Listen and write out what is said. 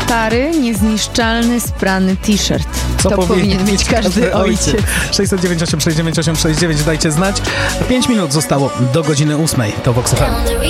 Stary, niezniszczalny, sprany t-shirt. Co to powinien mieć każdy ojciec. 698 698 69, dajcie znać. 5 minut zostało do godziny 8. To Vox FM.